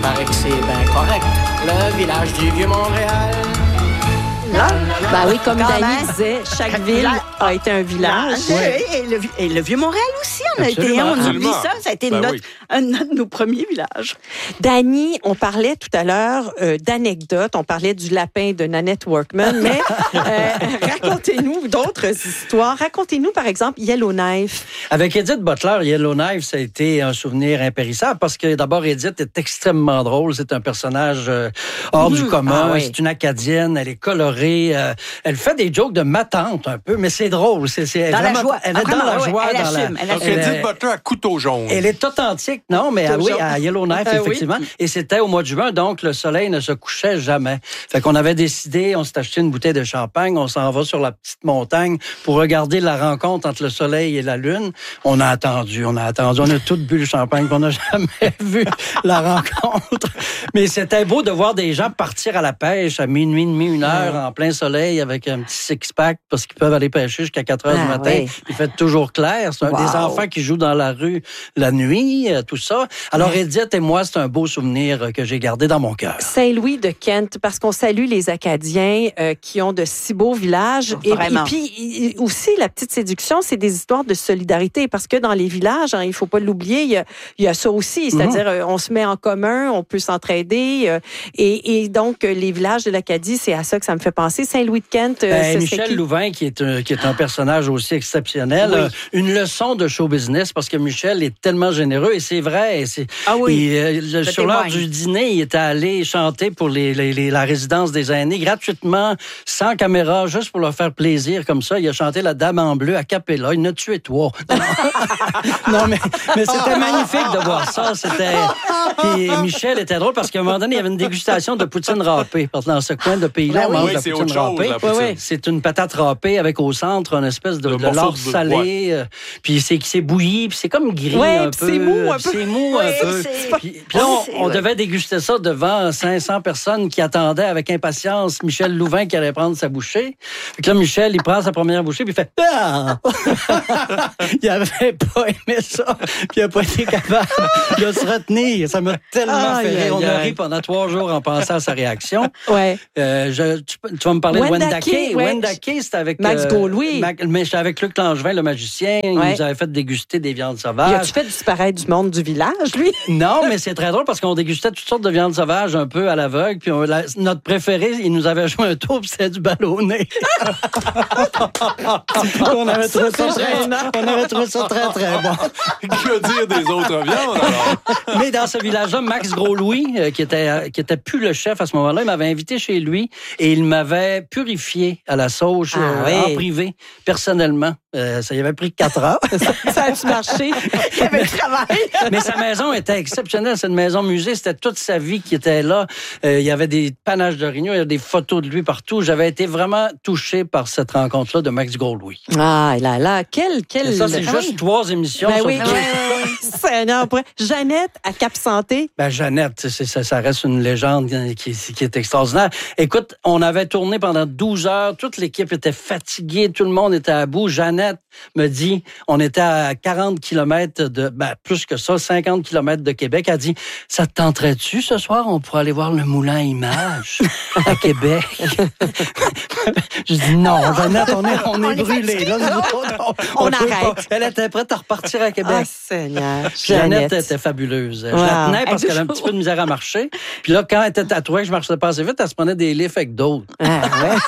paraît que c'est bien correct. Le village du Vieux-Montréal. Ben oui, comme Dany disait, chaque ville a été un village. Et le Vieux-Montréal aussi, on a été un. On oublie ça. Ça a été un de nos premiers villages. Dany, on parlait tout à l'heure d'anecdotes. On parlait du lapin de Nanette Workman, mais racontez-nous d'autres histoires. Racontez-nous, par exemple, Yellowknife. Avec Edith Butler, Yellowknife, ça a été un souvenir impérissable parce que d'abord, Edith est extrêmement drôle. C'est un personnage hors du commun. C'est une Acadienne. Elle est colorée. Elle fait des jokes de ma tante un peu, mais c'est drôle. Elle est dans la joie. Elle assume. Edith Butler à couteau jaune. Elle est authentique, non, mais à Yellowknife, effectivement. Et c'était au mois de juin, donc le soleil ne se couchait jamais. Fait qu'on avait décidé, on s'est acheté une bouteille de champagne, on s'en va sur la petite montagne pour regarder la rencontre entre le soleil et la lune. On a attendu. On a tous bu le champagne, on n'a jamais vu la rencontre. Mais c'était beau de voir des gens partir à la pêche à minuit, demi, 1h, en plein soleil avec un petit six-pack parce qu'ils peuvent aller pêcher jusqu'à 4 heures du matin. Oui. Il fait toujours clair. C'est des enfants qui jouent dans la rue la nuit, tout ça. Alors, Edith et moi, c'est un beau souvenir que j'ai gardé dans mon cœur. Saint-Louis de Kent, parce qu'on salue les Acadiens qui ont de si beaux villages. Et puis, aussi, la petite séduction, c'est des histoires de solidarité parce que dans les villages, il ne faut pas l'oublier, il y a ça aussi. C'est-à-dire, on se met en commun, on peut s'entraider. Et donc, les villages de l'Acadie, c'est à ça que ça me fait penser. Saint-Louis de Kent, Michel Louvain, qui est un personnage aussi exceptionnel. Une leçon de show business parce que Michel est tellement généreux et c'est vrai. Sur l'heure du dîner, il était allé chanter pour la résidence des aînés gratuitement, sans caméra, juste pour leur faire plaisir comme ça. Il a chanté La Dame en bleu à cappella. Il en a tué 3. Non, mais c'était magnifique de voir ça. Puis Michel était drôle parce qu'à un moment donné, il y avait une dégustation de poutine râpée. Parce que dans ce coin de pays-là, on mange la poutine râpée. C'est une patate râpée avec au centre une espèce de lard salé. Puis c'est bouilli, puis c'est comme grillé un peu. C'est mou un peu. C'est mou un peu. Puis là, on devait déguster ça devant 500 personnes qui attendaient avec impatience Michel Louvain qui allait prendre sa bouchée. Puis là, Michel, il prend sa première bouchée, puis il fait « Ah! » Il avait pas aimé ça, puis il n'a pas été capable de se retenir. Ça m'a tellement fait rire. On a ri pendant 3 jours en pensant à sa réaction. Ouais. Tu vas me parler de Wendake. Wendake, c'était avec Max Gaullouis. Mais c'était avec Luc Langevin, le magicien. Il nous avait fait déguster des viandes sauvages. As-tu fait disparaître du monde du village, lui? Non, mais c'est très drôle parce qu'on dégustait toutes sortes de viandes sauvages un peu à l'aveugle. Puis notre préféré, il nous avait joué un tour, puis c'était du ballonné. On avait trouvé ça très, très bon. Que dire des autres viandes, alors? Mais dans ce village-là, Max Gros-Louis, qui était plus le chef à ce moment-là, il m'avait invité chez lui et il m'avait purifié à la sauge en privé, personnellement. Ça y avait pris 4 heures. Ça a-tu marché? Il y avait le travail. Mais sa maison était exceptionnelle. C'est une maison musée. C'était toute sa vie qui était là. Il y avait des panaches d'orignaux, il y avait des photos de lui partout. J'avais été vraiment touché par cette rencontre-là de Max Gros-Louis. Ah là, quel... Et ça, c'est juste 3 émissions. Ben oui. Jeannette, à Cap-Santé. Ben, Jeannette, ça reste une légende qui est extraordinaire. Écoute, on avait tourné pendant 12 heures. Toute l'équipe était fatiguée. Tout le monde était à bout. Jeannette me dit, on était à 40 km plus que ça, 50 km de Québec. Elle dit, ça te tenterait-tu ce soir? On pourrait aller voir le Moulin à Images à Québec. Je dis, non, Jeannette, on est brûlés. Là, on arrête. Elle était prête à repartir à Québec. Ah, Seigneur. Jeannette était fabuleuse. Je la tenais parce qu'elle a un petit peu de misère à marcher. Puis là, quand elle trouvait que je marchais pas assez vite, elle se prenait des lifts avec d'autres. Ah,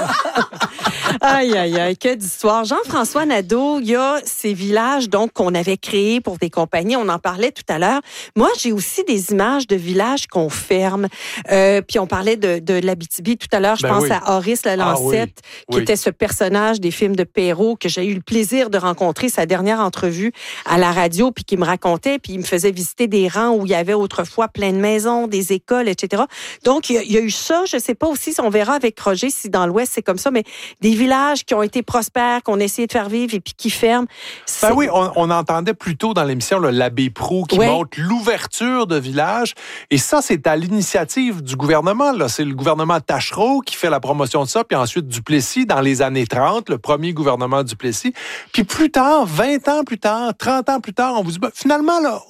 ouais. Aïe, que d'histoire. Jean-François Nadeau, il y a ces villages donc qu'on avait créés pour des compagnies. On en parlait tout à l'heure. Moi, j'ai aussi des images de villages qu'on ferme. Puis on parlait de l'Abitibi tout à l'heure. Je pense à Horace Lalancette, qui était ce personnage des films de Perrault que j'ai eu le plaisir de rencontrer, sa dernière entrevue à la radio, puis qui me racontait, puis il me faisait visiter des rangs où il y avait autrefois plein de maisons, des écoles, etc. Donc, il y a eu ça. Je sais pas aussi si on verra avec Roger si dans l'Ouest c'est comme ça, mais des villages qui ont été prospères, qu'on a essayé de faire vivre et puis qui ferment. Ben oui, on entendait plus tôt dans l'émission l'abbé Proulx qui montre l'ouverture de villages. Et ça, c'est à l'initiative du gouvernement. Là. C'est le gouvernement Tachereau qui fait la promotion de ça, puis ensuite Duplessis dans les années 30, le premier gouvernement Duplessis. Puis plus tard, 20 ans plus tard, 30 ans plus tard, on vous dit, finalement, là,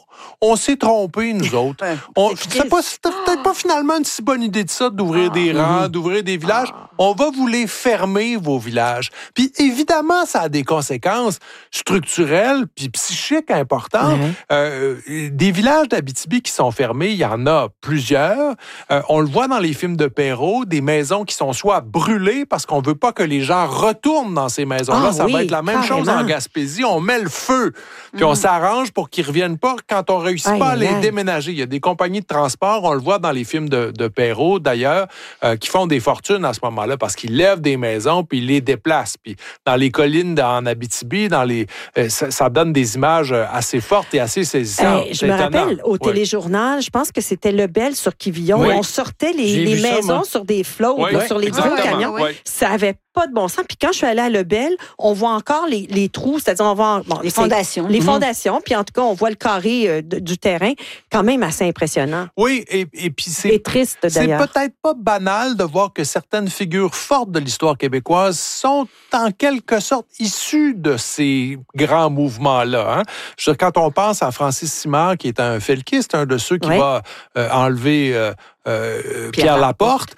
On s'est trompés, nous autres. C'est peut-être pas finalement une si bonne idée de ça, d'ouvrir des rangs, d'ouvrir des villages. On va vous les fermer, vos villages. Puis évidemment, ça a des conséquences structurelles puis psychiques importantes. Des villages d'Abitibi qui sont fermés, il y en a plusieurs. On le voit dans les films de Perrault, des maisons qui sont soit brûlées parce qu'on veut pas que les gens retournent dans ces maisons-là. Ça va être la même chose en Gaspésie. On met le feu, puis on s'arrange pour qu'ils reviennent pas quand on réussit pas à les déménager. Il y a des compagnies de transport, on le voit dans les films de Perrault d'ailleurs, qui font des fortunes à ce moment-là parce qu'ils lèvent des maisons puis ils les déplacent. Puis dans les collines en Abitibi, ça donne des images assez fortes et assez saisissantes. Je me rappelle au téléjournal, je pense que c'était Lebel sur Quivillon, on sortait les maisons sur des flottes, sur les gros camions. Ça avait pas de bon sens. Puis quand je suis allée à Lebel, on voit encore les trous, c'est-à-dire on voit les fondations. Les fondations, puis en tout cas, on voit le carré du terrain, quand même assez impressionnant. Oui, et puis c'est triste d'ailleurs. C'est peut-être pas banal de voir que certaines figures fortes de l'histoire québécoise sont en quelque sorte issues de ces grands mouvements-là. Hein? Quand on pense à Francis Simard, qui est un felkiste, un de ceux qui va enlever Pierre Laporte,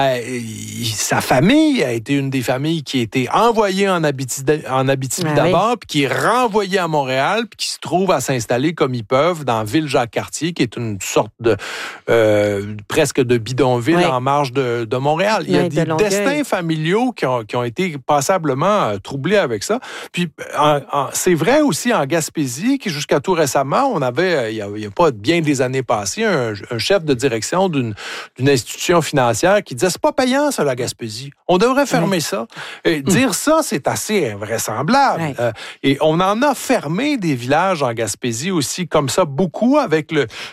sa famille a été une des familles qui a été envoyée en Abitibi d'abord, puis qui est renvoyée à Montréal, puis qui se trouve à s'installer comme ils peuvent dans Ville-Jacques-Cartier, qui est une sorte de presque de bidonville en marge de Montréal. Il y a des destins familiaux qui ont été passablement troublés avec ça. Puis c'est vrai aussi en Gaspésie, qui jusqu'à tout récemment, on avait, il y a pas bien des années passées, un chef de direction d'une institution financière qui disait « c'est pas payant, ça, la Gaspésie. On devrait fermer ça. » Dire ça, c'est assez invraisemblable. Et on en a fermé des villages en Gaspésie aussi, comme ça, beaucoup, avec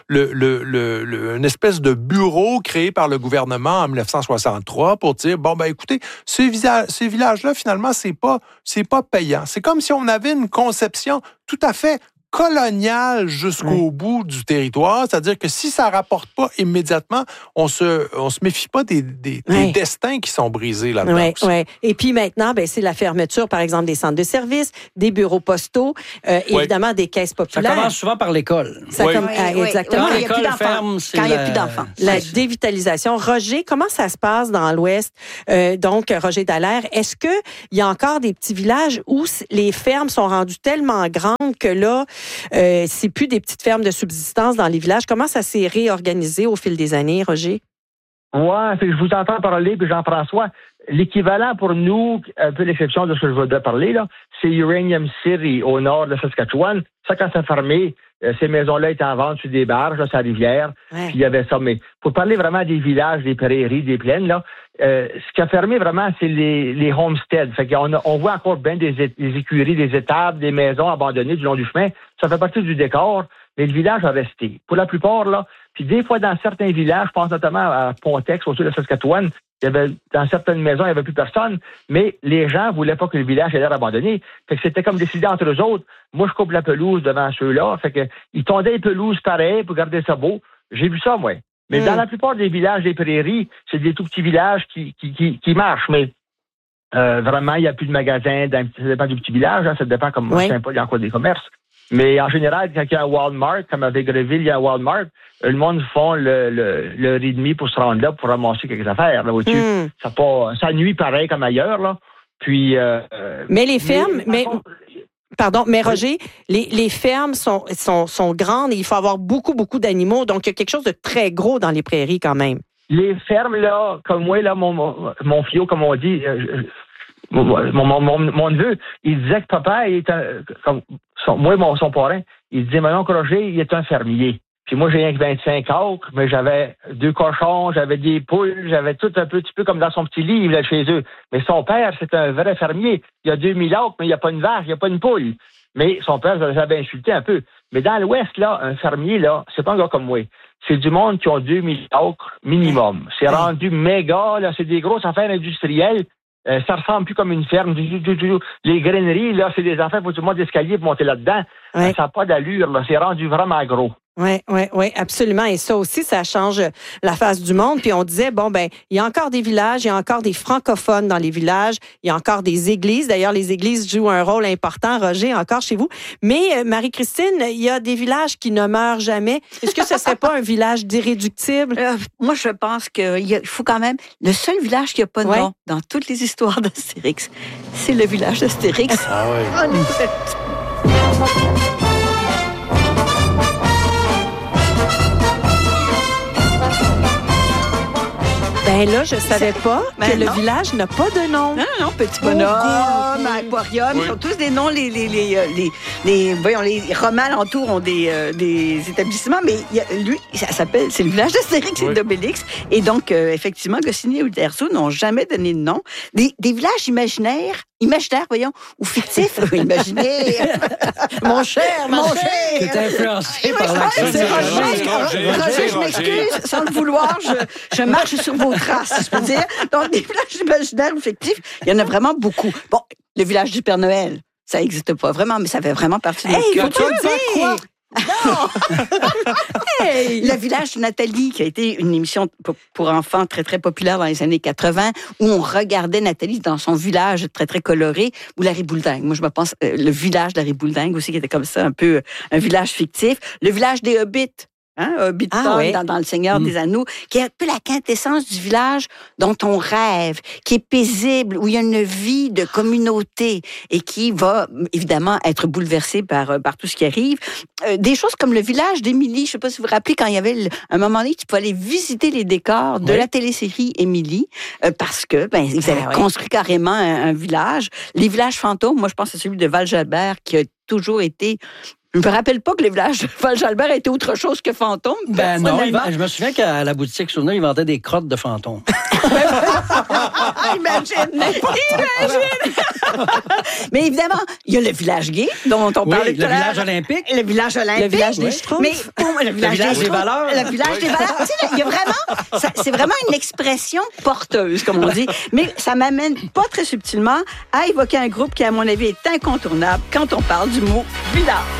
une espèce de bureau créé par le gouvernement en 1963 pour dire « bon, écoutez, ces villages-là, finalement, c'est pas payant. » C'est comme si on avait une conception tout à fait colonial jusqu'au bout du territoire, c'est-à-dire que si ça rapporte pas immédiatement, on se méfie pas des destins qui sont brisés là-dedans. Et puis maintenant, c'est la fermeture, par exemple, des centres de services, des bureaux postaux, évidemment des caisses populaires. Ça commence souvent par l'école. Exactement. Quand l'école ferme, quand il n'y a plus d'enfants. La dévitalisation. Roger, comment ça se passe dans l'Ouest? Donc, Roger Dallaire, est-ce qu'il y a encore des petits villages où les fermes sont rendues tellement grandes que là, c'est plus des petites fermes de subsistance dans les villages? Comment ça s'est réorganisé au fil des années, Roger? Oui, je vous entends parler, puis Jean-François, l'équivalent pour nous, un peu l'exception de ce que je voudrais parler, là, c'est Uranium City, au nord de Saskatchewan. Ça, quand ça a fermé, ces maisons-là étaient en vente sur des barges, là, sur la rivière, puis il y avait ça. Mais pour parler vraiment des villages, des prairies, des plaines, là, ce qui a fermé vraiment, c'est les homesteads. Fait qu'on voit encore bien des écuries, des étables, des maisons abandonnées du long du chemin. Ça fait partie du décor, mais le village a resté. Pour la plupart, là, puis des fois, dans certains villages, je pense notamment à Pontex, au sud de Saskatchewan, dans certaines maisons, il n'y avait plus personne, mais les gens ne voulaient pas que le village ait l'air abandonné. Fait que c'était comme décidé entre eux autres. Moi, je coupe la pelouse devant ceux-là. Fait que ils tondaient les pelouses pareil pour garder ça beau. J'ai vu ça, moi. Mais dans la plupart des villages des prairies, c'est des tout petits villages qui marchent. Mais vraiment, il n'y a plus de magasins. Ça dépend du petit village. Ça dépend comme Saint-Paul, il y a encore des commerces. Mais en général, quand il y a un Walmart, comme à Végreville, il y a un Walmart, le monde font le rythme pour se rendre là pour ramasser quelques affaires. Là, au-dessus. Ça nuit pareil comme ailleurs. Là. Puis, mais les fermes... Pardon, mais Roger, les fermes sont grandes et il faut avoir beaucoup, beaucoup d'animaux. Donc, il y a quelque chose de très gros dans les prairies quand même. Les fermes, là, comme moi, là, mon fio, comme on dit... Mon neveu, il disait que papa est son parrain, il disait, mon oncle Roger, il est un fermier. Puis moi, j'ai rien que 25 acres, mais j'avais 2 cochons, j'avais des poules, j'avais tout un petit peu comme dans son petit livre là, chez eux. Mais son père, c'est un vrai fermier. Il y a 2000 acres, mais il n'y a pas une vache, il n'y a pas une poule. Mais son père, je l'avais insulté un peu. Mais dans l'Ouest, là, un fermier, là, c'est pas un gars comme moi. C'est du monde qui ont 2000 acres minimum. C'est rendu méga, là, c'est des grosses affaires industrielles. Ça ressemble plus comme une ferme. Les graineries, là, c'est des affaires, faut tout le monde d'escalier pour monter là-dedans. Ça n'a pas d'allure, là. C'est rendu vraiment gros. Oui, absolument. Et ça aussi, ça change la face du monde. Puis on disait, il y a encore des villages, il y a encore des francophones dans les villages, il y a encore des églises. D'ailleurs, les églises jouent un rôle important, Roger, encore chez vous. Mais Marie-Christine, il y a des villages qui ne meurent jamais. Est-ce que ce serait pas un village d'irréductible? Moi, je pense qu'il faut quand même... Le seul village qui n'a pas de nom dans toutes les histoires d'Astérix, c'est le village d'Astérix. Ah oui. Ben là, je savais pas que le village n'a pas de nom. Non, Petit Bonhomme, Aquarium, ils ont tous des noms. Les romans alentours ont des établissements, mais lui, c'est le village d'Astérix et d'Obélix. Et donc, effectivement, Goscinny et Uderzo n'ont jamais donné de nom. Des villages imaginaires, ou fictifs, imaginaires. Mon cher. Tu es influencé par l'accent. Roger, je m'excuse, sans le vouloir, je marche sur vos traces, je peux dire. Donc, des villages imaginaires ou fictifs, il y en a vraiment beaucoup. Bon, le village du Père Noël, ça n'existe pas vraiment, mais ça fait vraiment partie de notre culture. Quoi? Non! Le village de Nathalie, qui a été une émission pour enfants très, très populaire dans les années 80, où on regardait Nathalie dans son village très, très coloré, ou la Ribouledingue. Moi, je me pense, le village de la Ribouledingue aussi, qui était comme ça, un peu un village fictif. Le village des Hobbits. Hobbiton, dans Le Seigneur des Anneaux, qui est un peu la quintessence du village dont on rêve, qui est paisible, où il y a une vie de communauté et qui va évidemment être bouleversée par tout ce qui arrive. Des choses comme le village d'Émilie, je ne sais pas si vous vous rappelez, quand il y avait un moment donné, tu peux aller visiter les décors de la télésérie Émilie, parce que ils avaient construit carrément un village. Les villages fantômes, moi je pense que c'est celui de Val-Jalbert qui a toujours été... Je ne me rappelle pas que les villages de Val-Jalbert étaient autre chose que fantômes. Non, je me souviens qu'à la boutique Souvenir, ils vendaient des crottes de fantômes. Imagine! Mais évidemment, il y a le village gay, dont on parlait tout à l'heure. Le village olympique. Le village olympique. Le village des Schtroumpfs. Mais le village des valeurs. Le village des valeurs. Il y a vraiment... C'est vraiment une expression porteuse, comme on dit. Mais ça m'amène pas très subtilement à évoquer un groupe qui, à mon avis, est incontournable quand on parle du mot village.